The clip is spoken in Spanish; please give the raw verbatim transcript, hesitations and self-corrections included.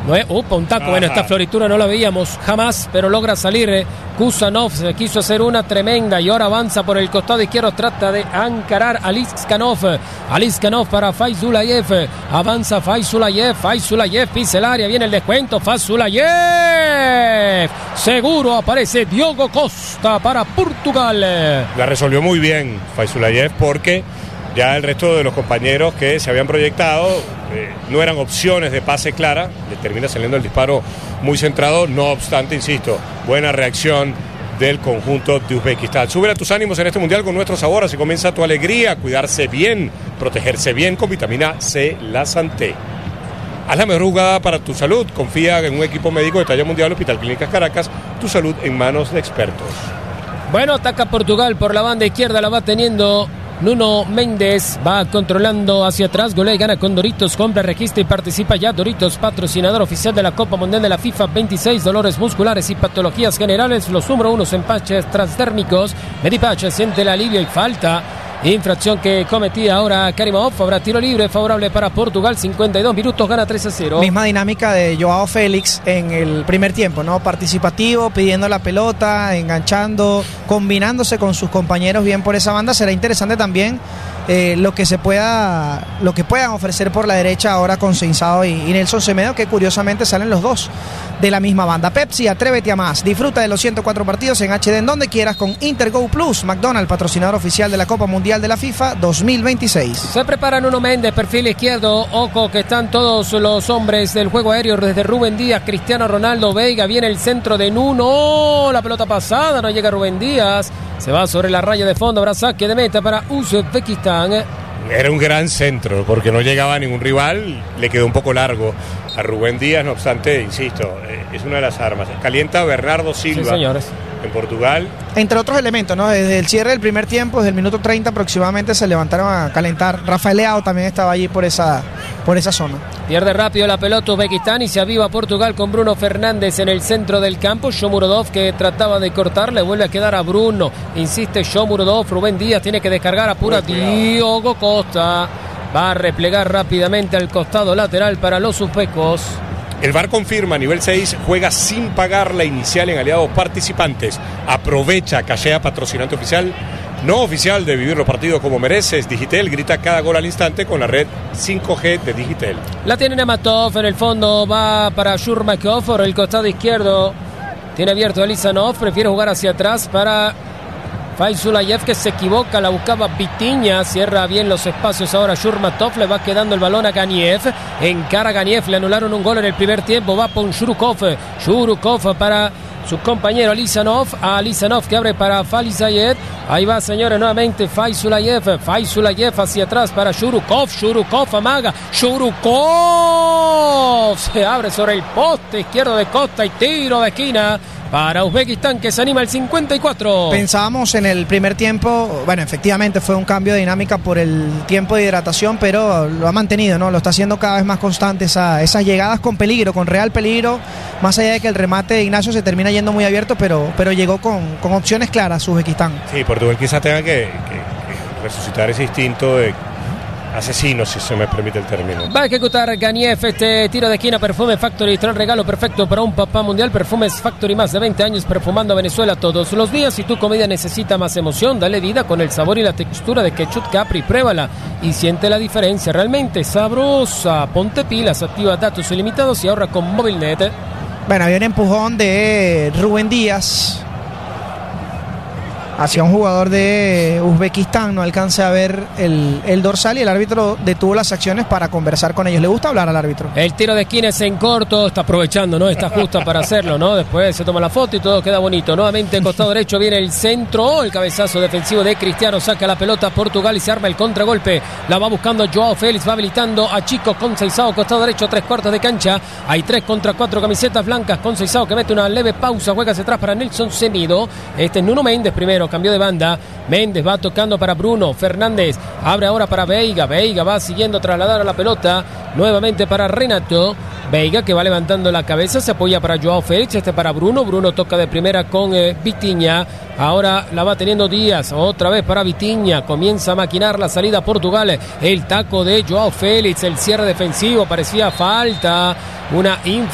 No es, upa, un taco. Ajá. Bueno, esta floritura no la veíamos jamás, pero logra salir. Eh. Kusanov se quiso hacer una tremenda y ahora avanza por el costado izquierdo. Trata de encarar a Lizkanov. A Lizkanov para Faizulayev. Avanza Faizulayev. Faizulayev pisa el área. Viene el descuento. Faizulayev. Seguro aparece Diogo Costa para Portugal. La resolvió muy bien Faizulayev porque ya el resto de los compañeros que se habían proyectado eh, no eran opciones de pase clara, le termina saliendo el disparo muy centrado, no obstante, insisto, buena reacción del conjunto de Uzbekistán. Sube a tus ánimos en este mundial con nuestro sabor, así comienza tu alegría, cuidarse bien, protegerse bien con vitamina C La Santé. Haz la mejor jugada para tu salud, confía en un equipo médico de talla mundial, Hospital Clínicas Caracas, tu salud en manos de expertos. Bueno, ataca Portugal por la banda izquierda, la va teniendo Nuno Méndez, va controlando hacia atrás, golea y gana con Doritos, compra, registra y participa ya. Doritos, patrocinador oficial de la Copa Mundial de la FIFA veintiséis, dolores musculares y patologías generales, los número unos en patches transdérmicos. Medipache siente el alivio y falta. Infracción que cometía ahora Karimov. Habrá tiro libre favorable para Portugal. cincuenta y dos minutos, gana tres a cero. Misma dinámica de Joao Félix en el primer tiempo, ¿no? Participativo, pidiendo la pelota, enganchando, combinándose con sus compañeros bien por esa banda. Será interesante también eh, lo que se pueda, lo que puedan ofrecer por la derecha ahora con Seinsao y, y Nelson Semedo, que curiosamente salen los dos de la misma banda. Pepsi, atrévete a más. Disfruta de los ciento cuatro partidos en H D en donde quieras con Intergo Plus. McDonald's, patrocinador oficial de la Copa Mundial de la FIFA dos mil veintiséis. Se prepara Nuno Méndez, perfil izquierdo. Ojo que están todos los hombres del juego aéreo desde Rubén Díaz, Cristiano Ronaldo, Veiga. Viene el centro de Nuno. Oh, la pelota pasada, no llega Rubén Díaz. Se va sobre la raya de fondo. Habrá saque de meta para Uzbekistán. Era un gran centro porque no llegaba a ningún rival, le quedó un poco largo a Rubén Díaz, no obstante, insisto, eh, es una de las armas. Calienta Bernardo Silva, sí, señores, en Portugal. Entre otros elementos, ¿no? Desde el cierre del primer tiempo, desde el minuto treinta aproximadamente, se levantaron a calentar. Rafael Leao también estaba allí por esa, por esa zona. Pierde rápido la pelota Uzbekistán y se aviva Portugal con Bruno Fernández en el centro del campo. Shomurodov, que trataba de cortar, le vuelve a quedar a Bruno. Insiste Shomurodov, Rubén Díaz tiene que descargar, apura Diogo Costa. Va a replegar rápidamente al costado lateral para los uzbecos. El V A R confirma, nivel seis, juega sin pagar la inicial en aliados participantes. Aprovecha, cachea, patrocinante oficial, no oficial de vivir los partidos como mereces. Digitel grita cada gol al instante con la red cinco G de Digitel. La tiene Nematov, en el fondo va para Shurmakov por el costado izquierdo. Tiene abierto a Lizanov, prefiere jugar hacia atrás para Faizulayev, que se equivoca, la buscaba Vitinha, cierra bien los espacios ahora Shurmatov, le va quedando el balón a Ganiev, encara a Ganiev, le anularon un gol en el primer tiempo, va con Shurukov, Shurukov para su compañero Lizanov, a Lizanov que abre para Faizulayev, ahí va señores nuevamente Faizulayev, Faizulayev hacia atrás para Shurukov, Shurukov amaga, Shurukov se abre sobre el poste izquierdo de Costa y tiro de esquina para Uzbekistán, que se anima al cincuenta y cuatro. Pensábamos en el primer tiempo, bueno, efectivamente fue un cambio de dinámica por el tiempo de hidratación, pero lo ha mantenido, ¿no? Lo está haciendo cada vez más constante, esa, esas llegadas con peligro, con real peligro, más allá de que el remate de Ignacio se termina yendo muy abierto, pero, pero llegó con, con opciones claras Uzbekistán. Sí, Portugal quizás tenga que, que, que resucitar ese instinto de asesino, si se me permite el término. Va a ejecutar Ganiev este tiro de esquina. Perfume Factory trae el regalo perfecto para un papá mundial. Perfumes Factory, más de veinte años perfumando a Venezuela todos los días. Si tu comida necesita más emoción, dale vida con el sabor y la textura de Ketchup Capri. Pruébala y siente la diferencia, realmente sabrosa. Ponte pilas, activa datos ilimitados y ahorra con Movilnet. Bueno, había un empujón de Rubén Díaz hacia un jugador de Uzbekistán, no alcancé a ver el, el dorsal y el árbitro detuvo las acciones para conversar con ellos. ¿Le gusta hablar al árbitro? El tiro de esquina es en corto, está aprovechando, ¿no? Está justa para hacerlo, ¿no? Después se toma la foto y todo queda bonito. Nuevamente en costado derecho viene el centro, el cabezazo defensivo de Cristiano, saca la pelota a Portugal y se arma el contragolpe. La va buscando Joao Félix, va habilitando a Chico con Seinsao, costado derecho, tres cuartos de cancha. Hay tres contra cuatro camisetas blancas con Seinsao, que mete una leve pausa, juega hacia atrás para Nelson Semedo. Este es Nuno Méndez primero, cambió de banda. Méndez va tocando para Bruno Fernández, abre ahora para Veiga. Veiga va siguiendo trasladar a la pelota nuevamente para Renato Veiga, que va levantando la cabeza, se apoya para Joao Félix, este para Bruno. Bruno toca de primera con eh, Vitinha. Ahora la va teniendo Díaz, otra vez para Vitinha, comienza a maquinar la salida a Portugal. El taco de Joao Félix, el cierre defensivo, parecía falta, una